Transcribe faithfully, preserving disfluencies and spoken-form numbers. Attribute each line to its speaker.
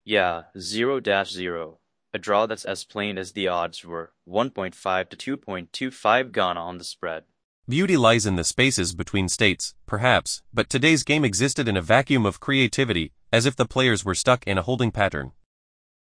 Speaker 1: Yeah, zero dash zero. A draw that's as plain as the odds were one point five to two point two five Ghana on the spread.
Speaker 2: Beauty lies in the spaces between states, perhaps, but today's game existed in a vacuum of creativity, as if the players were stuck in a holding pattern.